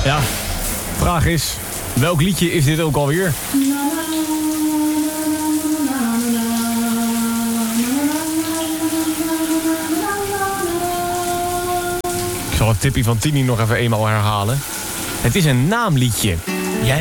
Ja, vraag is, welk liedje is dit ook alweer? Ik zal het tipje van Tini nog even eenmaal herhalen. Het is een naamliedje.